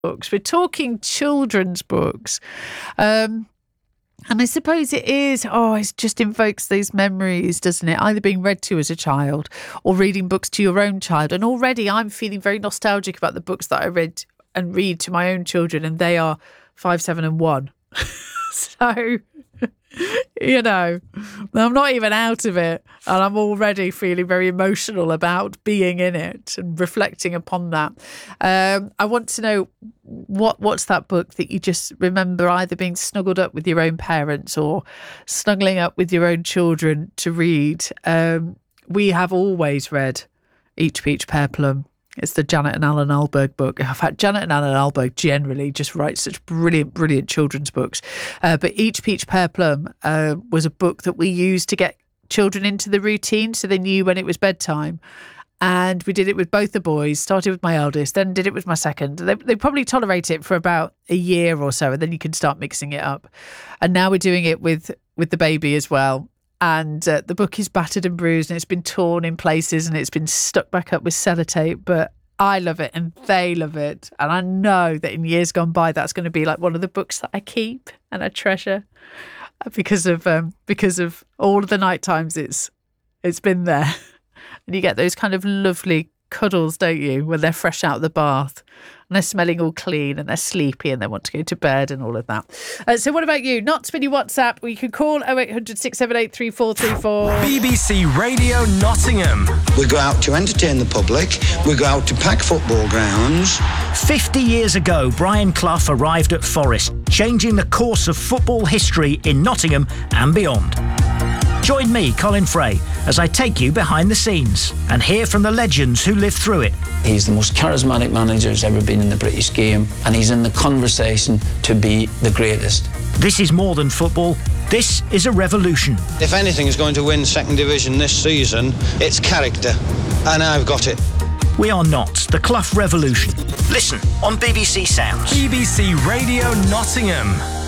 books. We're talking children's books. And I suppose it is, it just invokes those memories, doesn't it? Either being read to as a child or reading books to your own child. And already I'm feeling very nostalgic about the books that I read and read to my own children, and they are 5, 7 and 1. So, you know, I'm not even out of it, and I'm already feeling very emotional about being in it and reflecting upon that. I want to know what's that book that you just remember either being snuggled up with your own parents or snuggling up with your own children to read. We have always read Each Peach Pear Plum. It's the Janet and Alan Alberg book. In fact, Janet and Alan Alberg generally just write such brilliant children's books. But Each Peach Pear Plum was a book that we used to get children into the routine so they knew when it was bedtime. And we did it with both the boys, started with my eldest, then did it with my second. They probably tolerate it for about a year or so, and then you can start mixing it up. And now we're doing it with the baby as well. And the book is battered and bruised and it's been torn in places and it's been stuck back up with sellotape. But I love it and they love it. And I know that in years gone by, that's going to be like one of the books that I keep and I treasure because of all of the night times it's been there. And you get those kind of lovely cuddles, don't you, when they're fresh out of the bath and they're smelling all clean and they're sleepy and they want to go to bed and all of that. So what about you? Not spin your WhatsApp. You can call 0800 678 3434. BBC Radio Nottingham. We go out to entertain the public. We go out to pack football grounds. 50 years ago, Brian Clough arrived at Forest, changing the course of football history in Nottingham and beyond. Join me, Colin Fray, as I take you behind the scenes and hear from the legends who lived through it. He's the most charismatic manager who's ever been in the British game, and he's in the conversation to be the greatest. This is more than football. This is a revolution. If anything is going to win second division this season, it's character, and I've got it. We are not the Clough Revolution. Listen on BBC Sounds. BBC Radio Nottingham.